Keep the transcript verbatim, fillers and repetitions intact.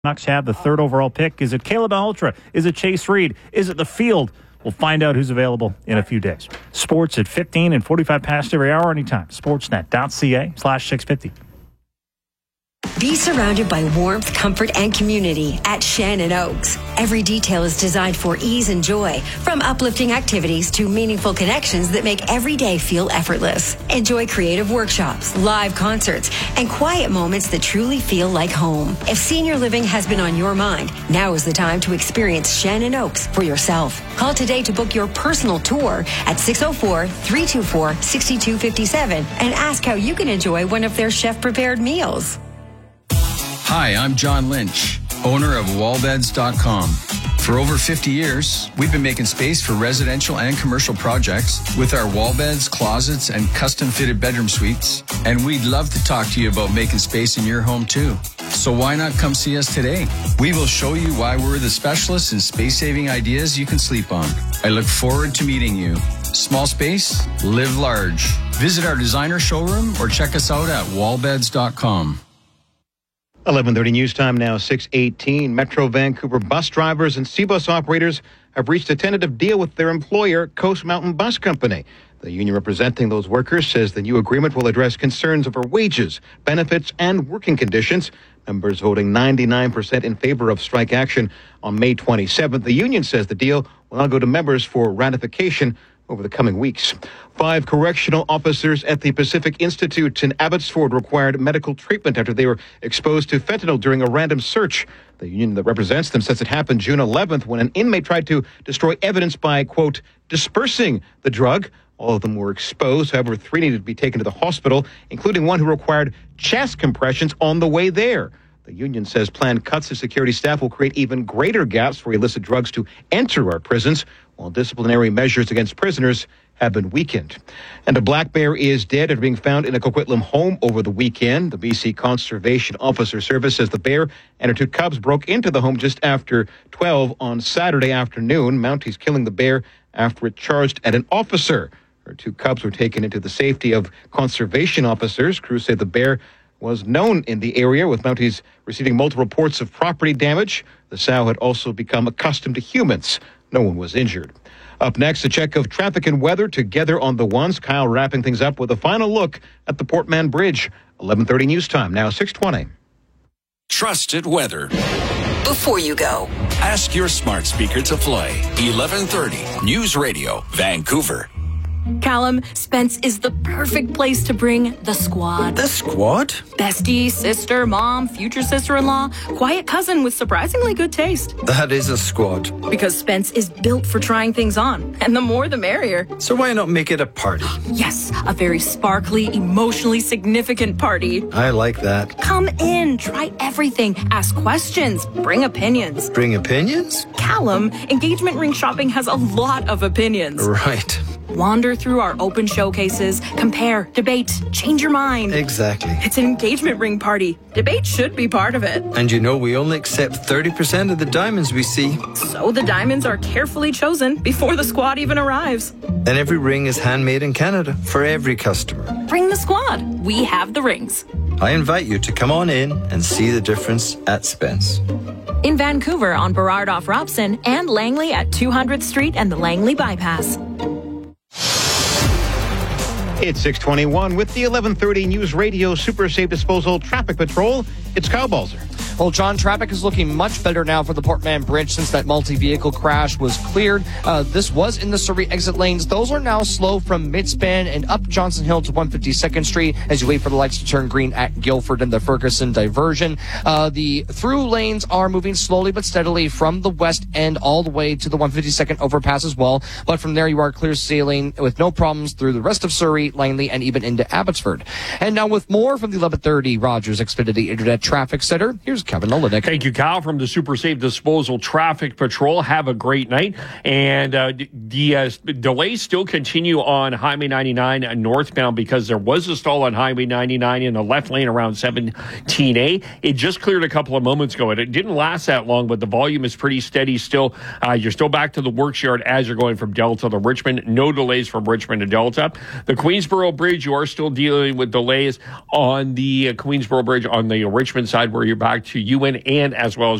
Canucks have the third overall pick. Is it Caleb Ultra? Is it Chase Reed? Is it the field? We'll find out who's available in a few days. Sports at fifteen and forty-five past every hour anytime. Sportsnet.ca slash 650. Be surrounded by warmth, comfort, and community at Shannon Oaks. Every detail is designed for ease and joy, from uplifting activities to meaningful connections that make every day feel effortless. Enjoy creative workshops, live concerts, and quiet moments that truly feel like home. If senior living has been on your mind, now is the time to experience Shannon Oaks for yourself. Call today to book your personal tour at six oh four, three two four, six two five seven and ask how you can enjoy one of their chef-prepared meals. Hi, I'm John Lynch, owner of wall beds dot com. For over fifty years, we've been making space for residential and commercial projects with our wall beds, closets, and custom-fitted bedroom suites. And we'd love to talk to you about making space in your home, too. So why not come see us today? We will show you why we're the specialists in space-saving ideas you can sleep on. I look forward to meeting you. Small space, live large. Visit our designer showroom or check us out at wall beds dot com. eleven thirty news time now, six eighteen. Metro Vancouver bus drivers and C-Bus operators have reached a tentative deal with their employer, Coast Mountain Bus Company. The union representing those workers says the new agreement will address concerns over wages, benefits, and working conditions. Members voting ninety-nine percent in favor of strike action on May twenty-seventh. The union says the deal will now go to members for ratification over the coming weeks. Five correctional officers at the Pacific Institute in Abbotsford required medical treatment after they were exposed to fentanyl during a random search. The union that represents them says it happened June eleventh when an inmate tried to destroy evidence by, quote, dispersing the drug. All of them were exposed. However, three needed to be taken to the hospital, including one who required chest compressions on the way there. The union says planned cuts to security staff will create even greater gaps for illicit drugs to enter our prisons, while disciplinary measures against prisoners have been weakened. And a black bear is dead after being found in a Coquitlam home over the weekend. The B C Conservation Officer Service says the bear and her two cubs broke into the home just after twelve on Saturday afternoon. Mounties killing the bear after it charged at an officer. Her two cubs were taken into the safety of conservation officers. Crews say the bear was known in the area, with Mounties receiving multiple reports of property damage. The sow had also become accustomed to humans. No one was injured. Up next, a check of traffic and weather together on the ones. Kyle wrapping things up with a final look at the Port Mann Bridge. eleven thirty news time, now six twenty. Trusted weather. Before you go, ask your smart speaker to play eleven thirty News Radio, Vancouver. Callum, Spence is the perfect place to bring the squad. The squad? Bestie, sister, mom, future sister-in-law, quiet cousin with surprisingly good taste. That is a squad. Because Spence is built for trying things on, and the more the merrier. So why not make it a party? Yes, a very sparkly, emotionally significant party. I like that. Come in, try everything, ask questions, bring opinions. Bring opinions? Callum, engagement ring shopping has a lot of opinions. Right. Wander through our open showcases, compare, debate, change your mind. Exactly. It's an engagement ring party. Debate should be part of it. And you know we only accept thirty percent of the diamonds we see. So the diamonds are carefully chosen before the squad even arrives. And every ring is handmade in Canada for every customer. Bring the squad. We have the rings. I invite you to come on in and see the difference at Spence. In Vancouver on Burrard off Robson and Langley at two hundredth Street and the Langley Bypass. It's six twenty-one with the eleven thirty News Radio Super Safe Disposal Traffic Patrol. It's Kyle Balzer. Well, John, traffic is looking much better now for the Port Mann Bridge since that multi-vehicle crash was cleared. Uh, this was in the Surrey exit lanes. Those are now slow from Midspan and up Johnson Hill to one hundred fifty-second Street as you wait for the lights to turn green at Guildford and the Ferguson diversion. Uh, the through lanes are moving slowly but steadily from the west end all the way to the one hundred fifty-second overpass as well. But from there, you are clear sailing with no problems through the rest of Surrey, Langley, and even into Abbotsford. And now with more from the eleven thirty Rogers Xfinity Internet Traffic Center, here's Kevin Olenek. Thank you, Kyle, from the Super Safe Disposal Traffic Patrol. Have a great night. And uh, the uh, delays still continue on Highway ninety-nine northbound because there was a stall on Highway ninety-nine in the left lane around seventeen A. It just cleared a couple of moments ago, and it didn't last that long, but the volume is pretty steady still. Uh, you're still back to the works yard as you're going from Delta to Richmond. No delays from Richmond to Delta. The Queensboro Bridge, you are still dealing with delays on the uh, Queensboro Bridge on the Richmond side where you're back to you and, and as well as